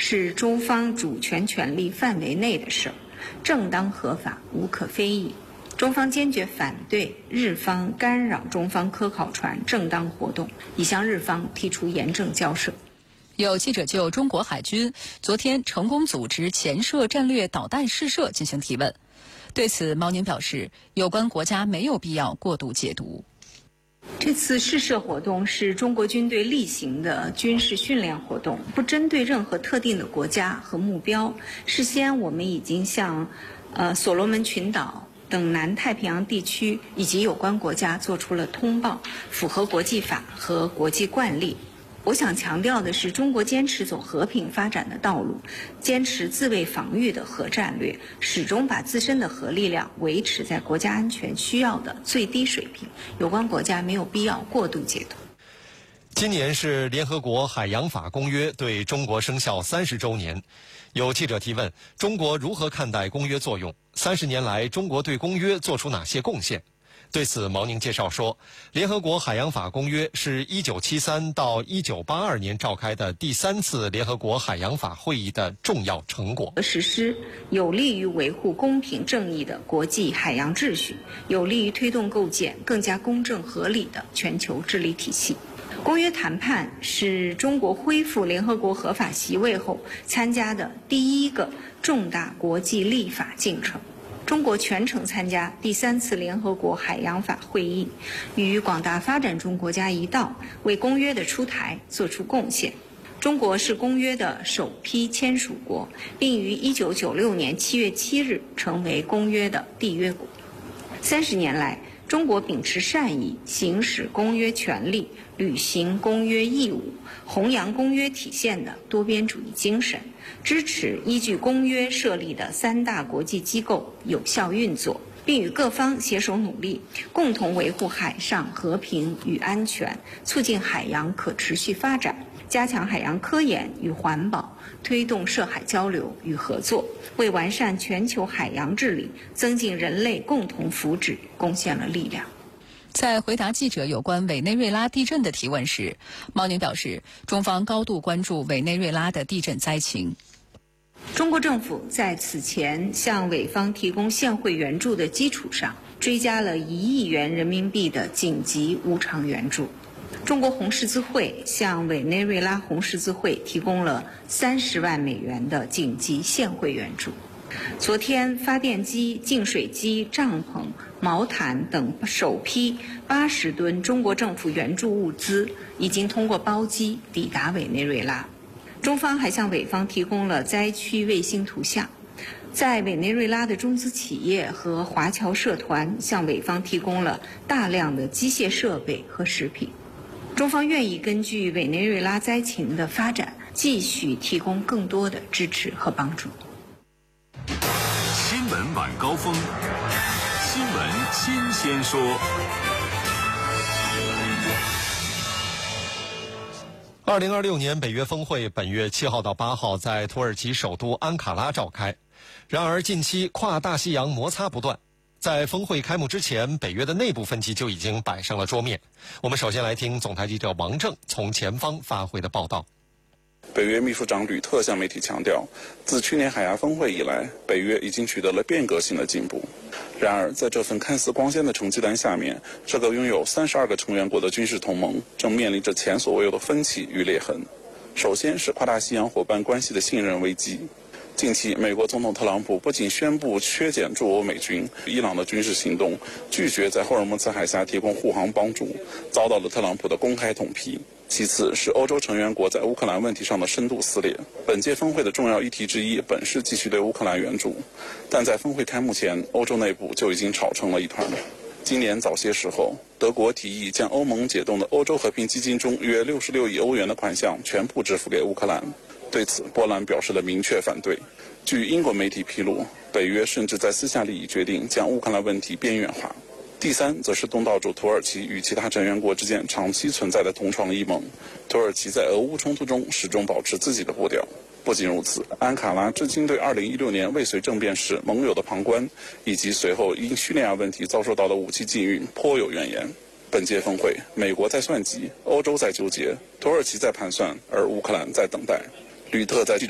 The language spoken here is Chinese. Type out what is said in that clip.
是中方主权权利范围内的事儿，正当合法，无可非议。中方坚决反对日方干扰中方科考船正当活动，已向日方提出严正交涉。 有记者就中国海军昨天成功组织潜射战略导弹试射进行提问，对此毛宁表示，有关国家没有必要过度解读。 这次试射活动是中国军队例行的军事训练活动，不针对任何特定的国家和目标。事先我们已经向所罗门群岛等南太平洋地区以及有关国家做出了通报，符合国际法和国际惯例。我想强调的是，中国坚持走和平发展的道路，坚持自卫防御的核战略，始终把自身的核力量维持在国家安全需要的最低水平。有关国家没有必要过度解读。 今年是联合国海洋法公约对中国生效30周年。有记者提问，中国如何看待公约作用？30年来，中国对公约做出哪些贡献？对此，毛宁介绍说，联合国海洋法公约是1973到1982年召开的第3次联合国海洋法会议的重要成果。 实施有利于维护公平正义的国际海洋秩序，有利于推动构建更加公正合理的全球治理体系。公约谈判是中国恢复联合国合法席位后参加的第一个重大国际立法进程。中国全程参加第3次联合国海洋法会议，与广大发展中国家一道，为公约的出台做出贡献。中国是公约的首批签署国，并于1996年7月7日成为公约的缔约国。30年来，中国秉持善意，行使公约权利，履行公约义务，弘扬公约体现的多边主义精神，支持依据公约设立的3大国际机构有效运作，并与各方携手努力，共同维护海上和平与安全，促进海洋可持续发展，加强海洋科研与环保，推动涉海交流与合作，为完善全球海洋治理、增进人类共同福祉贡献了力量。 在回答记者有关委内瑞拉地震的提问时，毛宁表示，中方高度关注委内瑞拉的地震灾情。 中国政府在此前向委方提供现汇援助的基础上，追加了1亿元人民币的紧急无偿援助。中国红十字会向委内瑞拉红十字会提供了30万美元的紧急现汇援助。昨天，发电机、净水机、帐篷、毛毯等首批80吨中国政府援助物资已经通过包机抵达委内瑞拉。中方还向委方提供了灾区卫星图像。在委内瑞拉的中资企业和华侨社团向委方提供了大量的机械设备和食品。中方愿意根据委内瑞拉灾情的发展，继续提供更多的支持和帮助。 新闻晚高峰，新闻新鲜说。 2026年北约峰会本月7号到8号在土耳其首都安卡拉召开。然而，近期跨大西洋摩擦不断，在峰会开幕之前，北约的内部分歧就已经摆上了桌面。我们首先来听总台记者王正从前方发回的报道。 北约秘书长吕特向媒体强调，自去年海牙峰会以来，北约已经取得了变革性的进步。然而，在这份看似光鲜的成绩单下面，这个拥有32个成员国的军事同盟正面临着前所未有的分歧与裂痕。首先是跨大西洋伙伴关系的信任危机。近期，美国总统特朗普不仅宣布削减驻欧美军，伊朗的军事行动拒绝在霍尔木兹海峡提供护航帮助，遭到了特朗普的公开痛批。其次是欧洲成员国在乌克兰问题上的深度撕裂。本届峰会的重要议题之一本是继续对乌克兰援助，但在峰会开幕前，欧洲内部就已经吵成了一团。今年早些时候，德国提议将欧盟解冻的欧洲和平基金中约66亿欧元的款项全部支付给乌克兰。对此，波兰表示了明确反对。据英国媒体披露，北约甚至在私下里已决定将乌克兰问题边缘化。第三，则是东道主土耳其与其他成员国之间长期存在的同床异梦。土耳其在俄乌冲突中始终保持自己的步调。不仅如此，安卡拉至今对2016年未遂政变时盟友的旁观，以及随后因叙利亚问题遭受到的武器禁运颇有怨言。本届峰会，美国在算计，欧洲在纠结，土耳其在盘算，而乌克兰在等待。吕特在